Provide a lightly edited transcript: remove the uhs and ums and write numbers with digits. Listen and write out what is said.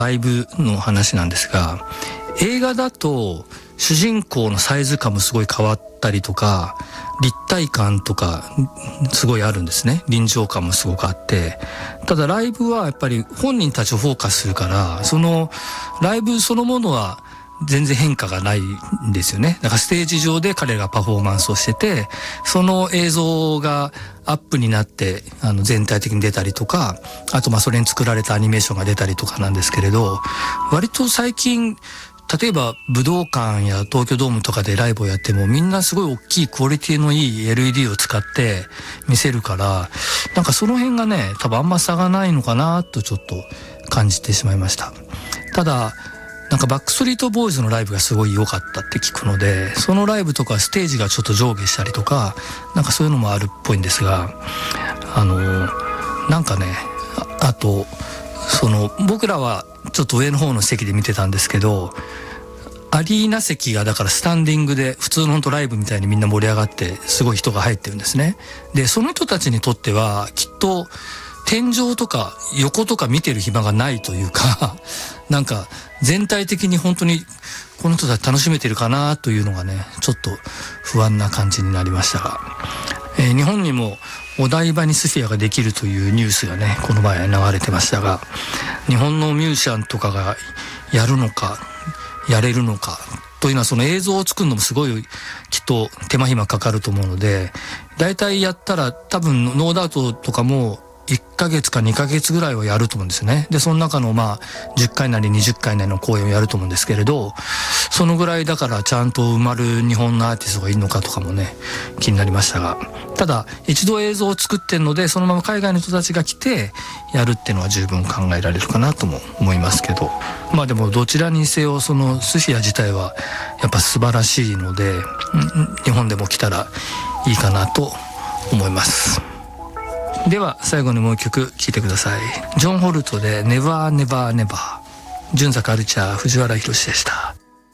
ライブの話なんですが、映画だと主人公のサイズ感もすごい変わったりとか、立体感とかすごいあるんですね。臨場感もすごくあって、ただライブはやっぱり本人たちをフォーカスするから、そのライブそのものは全然変化がないんですよね。だからステージ上で彼らがパフォーマンスをしてて、その映像がアップになって全体的に出たりとか、あとそれに作られたアニメーションが出たりとかなんですけれど、割と最近例えば武道館や東京ドームとかでライブをやっても、みんなすごい大きいクオリティのいい LED を使って見せるから、なんかその辺がね、多分あんま差がないのかなとちょっと感じてしまいました。ただなんかバックストリートボーイズのライブがすごい良かったって聞くので、そのライブとかステージがちょっと上下したりとか、なんかそういうのもあるっぽいんですが、なんかね、あと僕らはちょっと上の方の席で見てたんですけど、アリーナ席がだからスタンディングで普通の本当ライブみたいにみんな盛り上がってすごい人が入ってるんですね。でその人たちにとってはきっと天井とか横とか見てる暇がないというかなんか全体的に本当にこの人たち楽しめてるかなというのがね、ちょっと不安な感じになりましたが、日本にもお台場にスフィアができるというニュースがね、この前流れてましたが、日本のミュージシャンとかがやるのかやれるのかというのは、その映像を作るのもすごいきっと手間暇かかると思うので、だいたいやったら多分ノーダウトとかも1ヶ月か2ヶ月ぐらいはやると思うんですよね。でその中の10回なり20回なりの公演をやると思うんですけれど、そのぐらいだからちゃんと埋まる日本のアーティストがいるのかとかもね、気になりましたが、ただ一度映像を作ってるので、そのまま海外の人たちが来てやるっていうのは十分考えられるかなとも思いますけど、でもどちらにせよそのスフィア自体はやっぱ素晴らしいので、日本でも来たらいいかなと思います。では最後にもう一曲聴いてください。ジョン・ホルトでネバーネバーネバー。純座カルチャー藤原宏でした。